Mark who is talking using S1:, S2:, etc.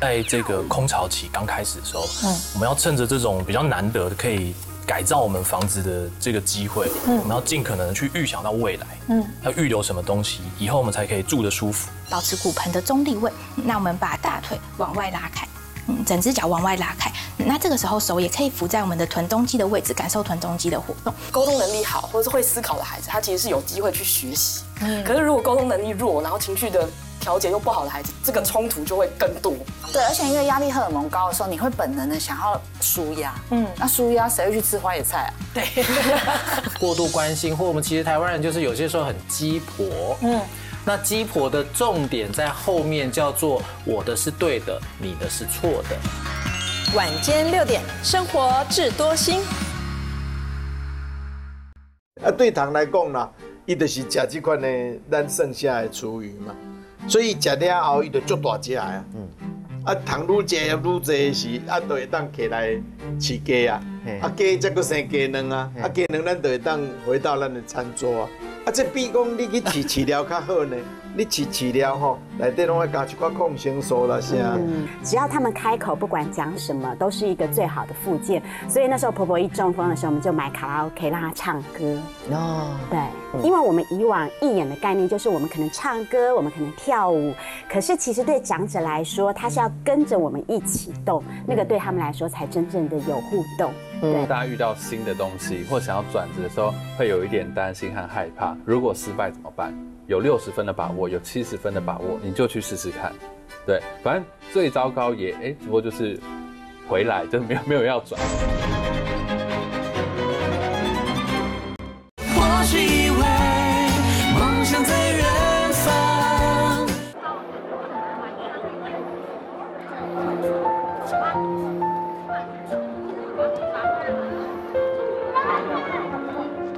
S1: 在这个空巢期刚开始的时候，我们要趁着这种比较难得的可以改造我们房子的这个机会，我们要尽可能的去预想到未来，要预留什么东西，以后我们才可以住得舒服。
S2: 保持骨盆的中立位，那我们把大腿往外拉开，整只脚往外拉开。那这个时候手也可以扶在我们的臀中肌的位置，感受臀中肌的活动。
S3: 沟通能力好或者是会思考的孩子，他其实是有机会去学习。可是如果沟通能力弱，然后情绪的调节又不好的孩子，这个冲突就会更多。
S4: 对，而且因为压力荷尔蒙高的时候，你会本能的想要舒压。那舒压谁会去吃花椰菜啊？
S3: 对，
S5: 过度关心，或我们其实台湾人就是有些时候很鸡婆。那鸡婆的重点在后面叫做我的是对的，你的是错的。
S6: 晚间6点，生活智多星。
S7: 对糖来讲啦，伊就是食这款的咱剩下的厨余嘛，所以食了后伊就足大只啊。糖愈食愈侪时，就会当起来饲鸡啊，鸡才佫生鸡卵啊，鸡卵咱就会当回到咱的餐桌啊。这比讲你去饲料较好呢，你饲料吼，内底拢会加一寡抗生素啦啥。
S8: 只要他们开口，不管讲什么，都是一个最好的附件。所以那时候婆婆一中风的时候，我们就买卡拉 OK 让她唱歌。对，因为我们以往义演的概念就是我们可能唱歌，我们可能跳舞，可是其实对长者来说，他是要跟着我们一起动，那个对他们来说才真正的有互动。对，
S9: 大家遇到新的东西或想要转职的时候，会有一点担心和害怕。如果失败怎么办？有60分的把握，有70分的把握，你就去试试看。对，反正最糟糕也只不过就是回来，就没有要转。